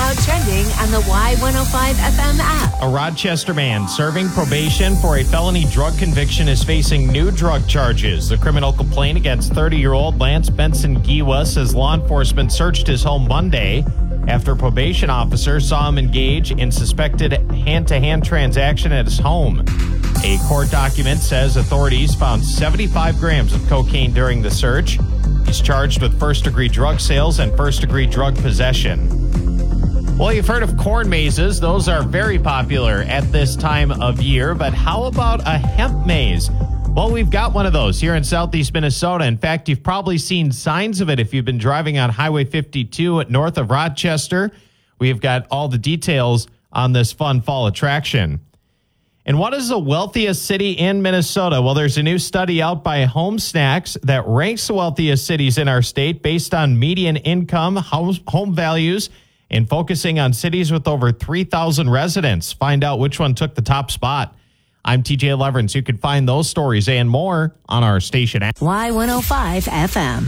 about trending on the Y105 FM app. A Rochester man serving probation for a felony drug conviction is facing new drug charges. The criminal complaint against 30-year-old Lance Benson Giwa says law enforcement searched his home Monday after a probation officer saw him engage in suspected hand-to-hand transaction at his home. A court document says authorities found 75 grams of cocaine during the search. He's charged with first-degree drug sales and first-degree drug possession. Well, you've heard of corn mazes. Those are very popular at this time of year. But how about a hemp maze? Well, we've got one of those here in southeast Minnesota. In fact, you've probably seen signs of it if you've been driving on Highway 52 north of Rochester. We've got all the details on this fun fall attraction. And what is the wealthiest city in Minnesota? Well, there's a new study out by Home Snacks that ranks the wealthiest cities in our state based on median income, home values, and focusing on cities with over 3,000 residents. Find out which one took the top spot. I'm TJ Leverance. You can find those stories and more on our station app. Y105 FM.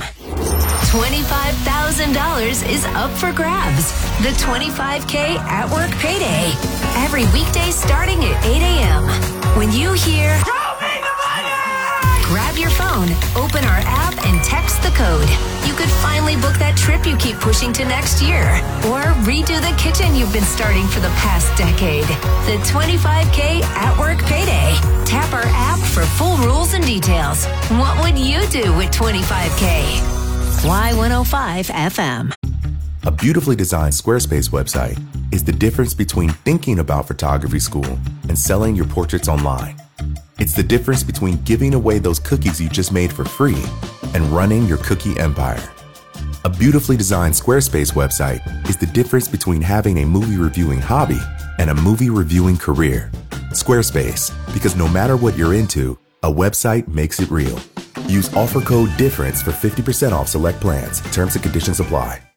$25,000 is up for grabs. The 25K at work payday. Every weekday starting at 8 a.m. When you hear, "Show me the money!" grab your phone, open our app, and text the code. You could finally book that trip you keep pushing to next year. Or redo the kitchen you've been starting for the past decade. The 25K at work payday. Tap our app for full rules and details. What would you do with 25K? Y105 FM. A beautifully designed Squarespace website is the difference between thinking about photography school and selling your portraits online. It's the difference between giving away those cookies you just made for free and running your cookie empire. A beautifully designed Squarespace website is the difference between having a movie reviewing hobby and a movie reviewing career. Squarespace, because no matter what you're into, a website makes it real. Use offer code DIFFERENCE for 50% off select plans. Terms and conditions apply.